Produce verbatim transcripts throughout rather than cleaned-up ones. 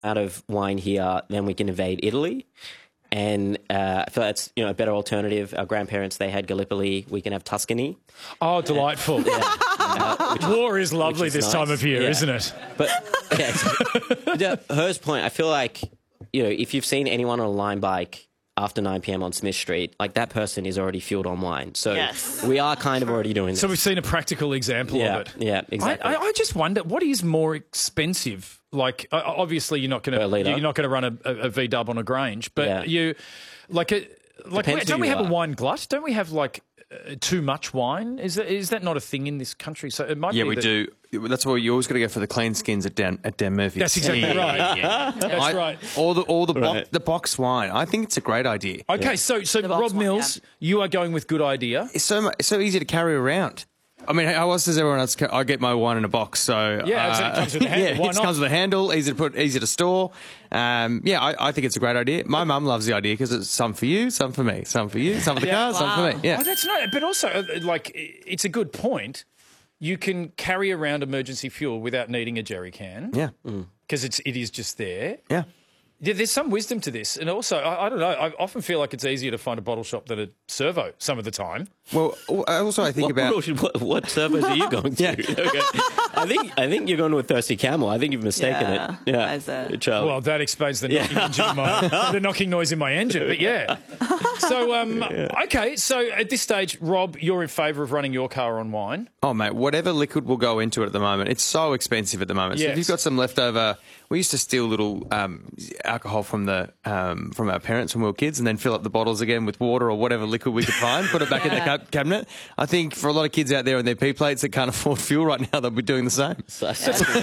out of wine here, then we can invade Italy. And uh, I feel that's, you know, a better alternative. Our grandparents, they had Gallipoli. We can have Tuscany. Oh, delightful. Yeah. Uh, which, War is lovely is this nice. time of year, Yeah. isn't it? But yeah, to Her's point, I feel like, you know, if you've seen anyone on a Lime bike after nine p.m. on Smith Street, like that person is already fueled on wine. So Yes. we are kind of already doing this. So we've seen a practical example yeah, of it. yeah, exactly. I, I, I just wonder, what is more expensive? Like, uh, obviously, you're not going Per litre. to you're not going to run a, a, a V Dub on a Grange, but Yeah. you like a like. Depends Don't who we you have a are. wine glut? Don't we have like uh, too much wine? Is that is that not a thing in this country? So it might. Yeah, be we that- do. That's why you always got to go for the clean skins at Dan at Dan Murphy's. That's exactly Yeah, right. yeah, yeah. That's I- right. All the all the Right. box, the box wine. I think it's a great idea. Okay, so so The box Rob one, Mills, you are going with good idea. It's so mu- it's so easy to carry around. I mean, how else does everyone else? Ca- I get my wine in a box, so Yeah, uh, it comes with a handle. Yeah, Why it not? comes with a handle, easy to put, easy to store. Um, yeah, I, I think it's a great idea. My mum loves the idea because it's some for you, some for me, some for you, some for the Yeah. car, some for me. Yeah, Oh, that's not. But also, uh, like, it's a good point. You can carry around emergency fuel without needing a jerry can. yeah, because it's it is just there. yeah. Yeah, there's some wisdom to this, and also I, I don't know. I often feel like it's easier to find a bottle shop than a servo some of the time. Well, also I think what, about. what, what servers are you going to? Yeah. Okay. I think I think you're going to a Thirsty Camel. I think you've mistaken Yeah, it. Yeah, as a- Charlie. Well, that explains the knocking, engine in my, the knocking noise in my engine. But yeah, so um, okay. So at this stage, Rob, you're in favour of running your car on wine. Oh, mate, whatever liquid will go into it at the moment, it's so expensive at the moment. So Yes. if you've got some leftover, we used to steal little um, alcohol from the um, from our parents when we were kids and then fill up the bottles again with water or whatever liquid we could find, put it back in the Yeah. ca- cabinet. I think for a lot of kids out there on their P plates that can't afford fuel right now, they'll be doing the same. So-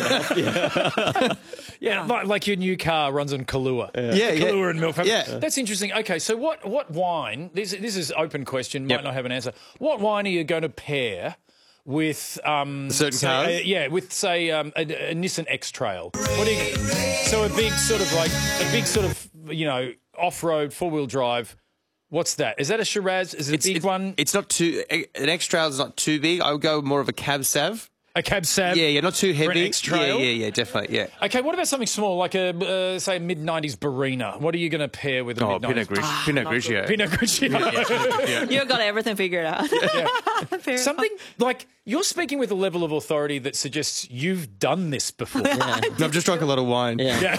so- Yeah, like, like your new car runs on Kahlua. Yeah, yeah. Kahlua and milk. Yeah. That's interesting. Okay, so what what wine? This this is open question. Might Yep. not have an answer. What wine are you going to pair with um Certain say, cars? uh, yeah, with say um, a, a Nissan X-Trail. What do you, so a big sort of like a big sort of you know off-road four-wheel drive. What's that? Is that a Shiraz? Is it a big it's, one? It's not too. An X-Trail is not too big. I would go more of a cab sav. A cab sav? Yeah, yeah, not too For an heavy. X-Trail? Yeah, yeah, yeah, definitely. Yeah. Okay, what about something small like a uh, say a mid nineties Barina? What are you going to pair with a Oh, mid nineties? Pinot Grigio. Pinot Grigio. Pinot Grigio. You've got everything figured out. Fair Something like you're speaking with a level of authority that suggests you've done this before. No, I've just drunk a lot of wine. yeah.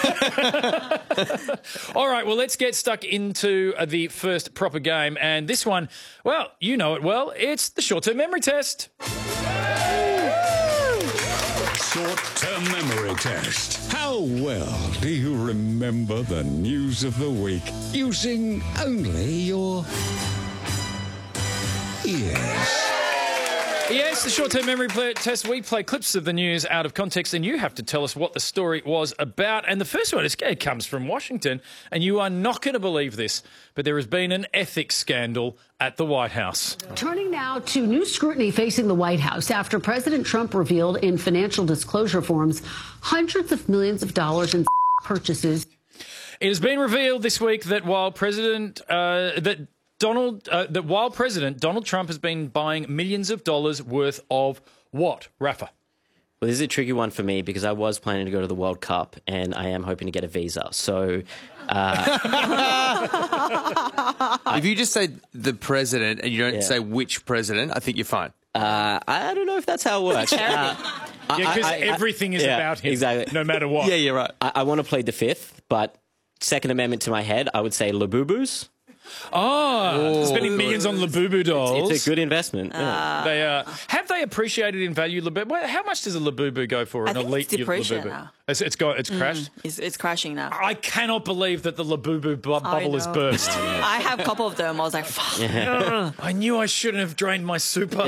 All right, well, let's get stuck into uh, the first proper game. And this one, well, you know it well. It's the short-term memory test. Short-term memory test. How well do you remember the news of the week using only your ears? Yes, the short-term memory play test. We play clips of the news out of context, and you have to tell us what the story was about. And the first one is, it comes from Washington, and you are not going to believe this, but there has been an ethics scandal at the White House. Turning now to new scrutiny facing the White House after President Trump revealed in financial disclosure forms hundreds of millions of dollars in purchases. It has been revealed this week that while President uh, that Donald uh, that while President Donald Trump has been buying millions of dollars worth of what, Rafa? Well, this is a tricky one for me because I was planning to go to the World Cup and I am hoping to get a visa. So, If you just say the president and you don't Yeah. say which president, I think you're fine. uh, I don't know if that's how it works. Uh, Yeah, because I- I- everything is yeah, about him, exactly. no matter what. Yeah, you're right. I, I want to plead the fifth, but Second Amendment to my head, I would say Labubus. Oh, spending millions on Labubu dolls. It's a good investment. yeah. They uh, have they appreciated in value Labubu? Well, how much does a Labubu go for? I An think elite it's depreciated Labubu. now. It's, it's got it's crashed. It's, it's crashing now. I cannot believe that the Labubu bu- bubble has know. burst. I have a couple of them. I was like, fuck. I knew I shouldn't have drained my super.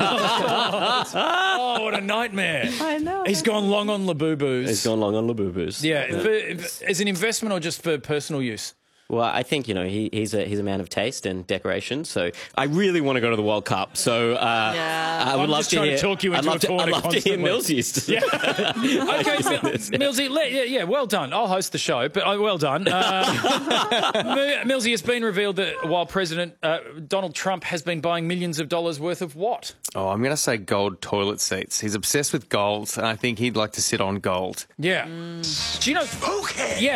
Oh, what a nightmare. I know. He's gone long on Labubus. It's gone long on Labubus. Yeah, for- as an investment or just for personal use? Well, I think, you know, he, he's a he's a man of taste and decoration. So I really want to go to the World Cup. So uh, Yeah. I would I'm love just to trying hear. to talk you I'd into love a to, I'd corner love to hear constantly. Millsy. Yeah. Okay, Mil- Millsy, le- yeah, yeah, well done. I'll host the show, but uh, well done. Uh, Mi- Millsy, it's been revealed that while President uh, Donald Trump has been buying millions of dollars worth of what? Oh, I'm going to say gold toilet seats. He's obsessed with gold, and I think he'd like to sit on gold. Yeah. Do you know? Okay. Yeah.